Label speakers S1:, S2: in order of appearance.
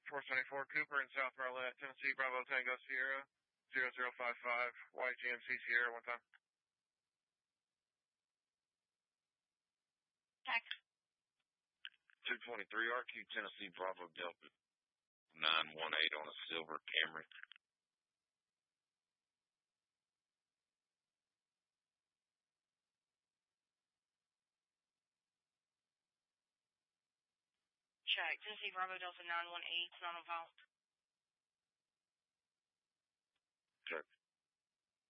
S1: 474 Cooper in South Marlette, Tennessee, Bravo Tango Sierra, 0055, YGMC Sierra, one time.
S2: Check.
S3: 223 RQ, Tennessee, Bravo Delta, 918 on a silver Camry.
S2: Check. Tennessee, Bravo Delta, 918, not on file.
S3: Check.